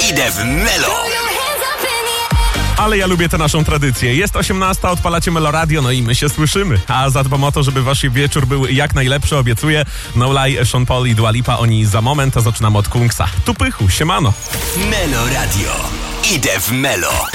Idę w Melo. Ale ja lubię tę naszą tradycję. Jest 18, odpalacie Melo Radio, no i my się słyszymy. A zadbam o to, żeby wasz wieczór był jak najlepszy, obiecuję. No Lie, Sean Paul i Dua Lipa, oni za moment, a zaczynamy od Kungsa. Tu Pychu, siemano. Melo Radio. Idę w Melo.